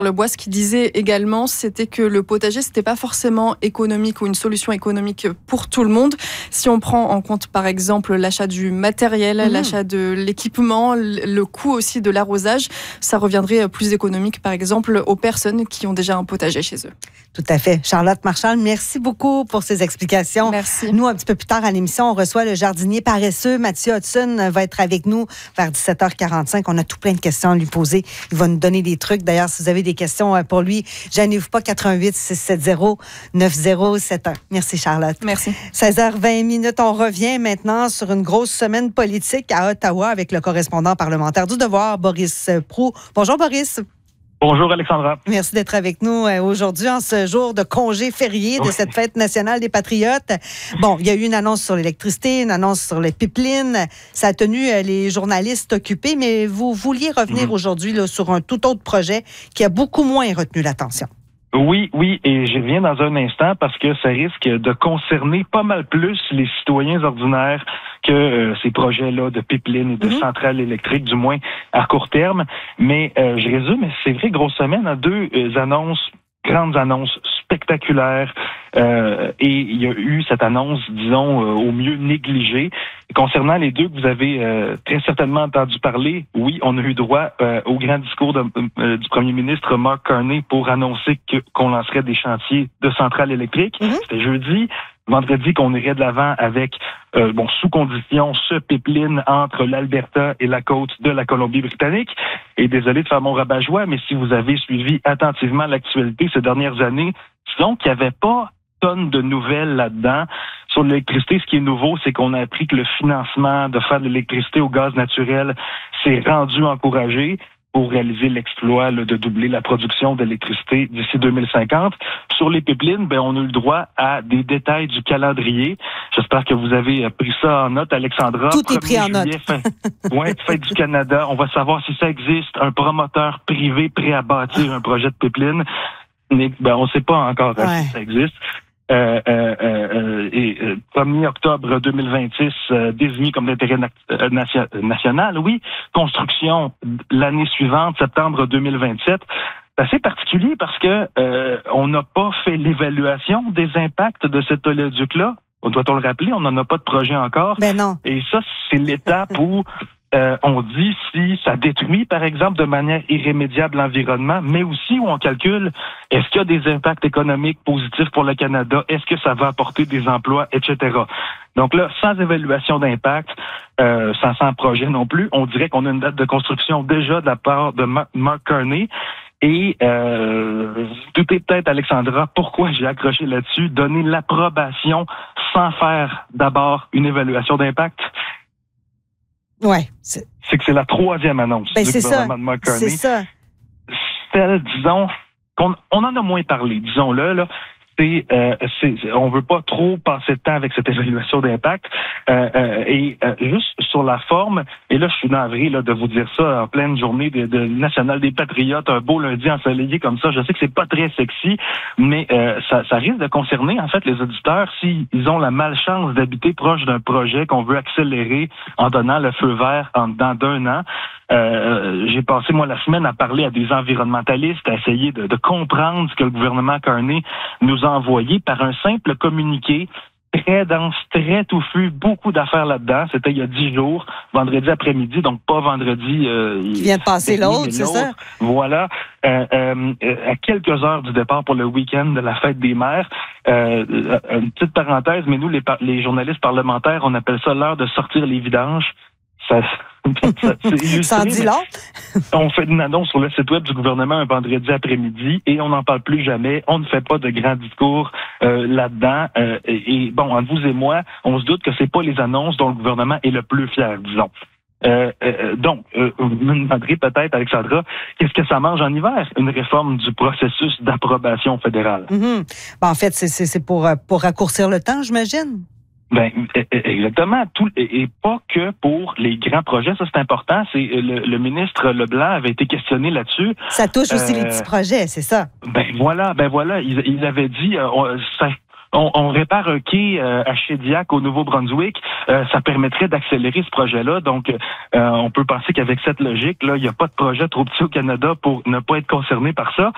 Le Bois, ce qu'il disait également, c'était que le potager, c'était pas forcément économique ou une solution économique pour tout le monde. Si on prend en compte, par exemple, l'achat du matériel, l'achat de l'équipement, le coût aussi de l'arrosage, ça reviendrait plus économique, par exemple, aux personnes qui ont déjà un potager chez eux. Tout à fait. Charlotte Marchal, merci beaucoup pour ces explications. Merci. Nous, un petit peu plus tard à l'émission, on reçoit le jardinier paresseux. Mathieu Hudson va être avec nous vers 17h45. On a tout plein de questions à lui poser. Il va nous donner des trucs. D'ailleurs, si vous avez des questions pour lui, gênez-vous pas, 88 670 9071. Merci, Charlotte. Merci. 16h20. On revient maintenant sur une grosse semaine politique à Ottawa avec le correspondant parlementaire du Devoir, Boris Proulx. Bonjour, Boris. Bonjour, Alexandra. Merci d'être avec nous aujourd'hui en ce jour de congé férié de cette fête nationale des Patriotes. Bon, il y a eu une annonce sur l'électricité, une annonce sur les pipelines. Ça a tenu les journalistes occupés, mais vous vouliez revenir aujourd'hui là, sur un tout autre projet qui a beaucoup moins retenu l'attention. Oui, et je reviens dans un instant parce que ça risque de concerner pas mal plus les citoyens ordinaires que ces projets-là de pipeline et de centrales électriques, du moins à court terme. Mais je résume, c'est vrai, grosse semaine, à deux grandes annonces spectaculaires. Et il y a eu cette annonce, disons, au mieux négligée. Concernant les deux que vous avez très certainement entendu parler, oui, on a eu droit au grand discours du premier ministre Mark Carney pour annoncer qu'on lancerait des chantiers de centrales électriques. C'était jeudi. Vendredi, qu'on irait de l'avant avec, sous condition, ce pipeline entre l'Alberta et la côte de la Colombie-Britannique. Et désolé de faire mon rabat-joie, mais si vous avez suivi attentivement l'actualité ces dernières années, disons qu'il n'y avait pas tonne de nouvelles là-dedans. Sur l'électricité, ce qui est nouveau, c'est qu'on a appris que le financement de faire de l'électricité au gaz naturel s'est rendu encouragé pour réaliser l'exploit de doubler la production d'électricité d'ici 2050. Sur les pipelines, on a eu le droit à des détails du calendrier. J'espère que vous avez pris ça en note, Alexandra. Tout est pris en note. Fête du Canada. On va savoir si ça existe, un promoteur privé prêt à bâtir un projet de pipeline. Mais on ne sait pas encore si ça existe. 1er octobre 2026, désigné comme d'intérêt national, oui. Construction l'année suivante, septembre 2027. C'est assez particulier parce que on n'a pas fait l'évaluation des impacts de cet oléoduc-là. Doit-on le rappeler? On n'en a pas de projet encore. Ben non. Et ça, c'est l'étape où on dit si ça détruit, par exemple, de manière irrémédiable l'environnement, mais aussi où on calcule est-ce qu'il y a des impacts économiques positifs pour le Canada, est-ce que ça va apporter des emplois, etc. Donc là, sans évaluation d'impact, sans projet non plus, on dirait qu'on a une date de construction déjà de la part de Mark Carney. Et tout est peut-être, Alexandra, pourquoi j'ai accroché là-dessus, donner l'approbation sans faire d'abord une évaluation d'impact. Ouais. C'est que c'est la troisième annonce du gouvernement de Mark Carney. C'est ça. Celle, disons, on en a moins parlé, disons-le, là. On veut pas trop passer de temps avec cette évaluation d'impact. Juste sur la forme, et là, je suis navré de vous dire ça en pleine journée de National des Patriotes, un beau lundi ensoleillé comme ça. Je sais que c'est pas très sexy, mais ça risque de concerner, en fait, les auditeurs s'ils ont la malchance d'habiter proche d'un projet qu'on veut accélérer en donnant le feu vert en dedans d'un an. J'ai passé, moi, la semaine à parler à des environnementalistes, à essayer de comprendre ce que le gouvernement Carney nous a envoyé par un simple communiqué très dense, très touffu, beaucoup d'affaires là-dedans. C'était il y a 10 jours, vendredi après-midi, donc pas vendredi... qui vient de passer l'autre, c'est ça? Voilà. À quelques heures du départ pour le week-end de la fête des mères. Une petite parenthèse, mais nous, les journalistes parlementaires, on appelle ça l'heure de sortir les vidanges. Ça en dit long. On fait une annonce sur le site web du gouvernement un vendredi après-midi et on n'en parle plus jamais. On ne fait pas de grands discours là-dedans. Entre vous et moi, on se doute que c'est pas les annonces dont le gouvernement est le plus fier, disons. Donc, vous me demanderez peut-être, Alexandra, qu'est-ce que ça mange en hiver? Une réforme du processus d'approbation fédérale. En fait, c'est pour raccourcir le temps, j'imagine. Exactement. Et pas que pour les grands projets, ça c'est important. C'est le ministre Leblanc avait été questionné là-dessus. Ça touche aussi les petits projets, c'est ça. Voilà. Il avait dit on répare un quai à Shediac au Nouveau-Brunswick. Ça permettrait d'accélérer ce projet-là. Donc, on peut penser qu'avec cette logique-là, il n'y a pas de projet trop petit au Canada pour ne pas être concerné par ça.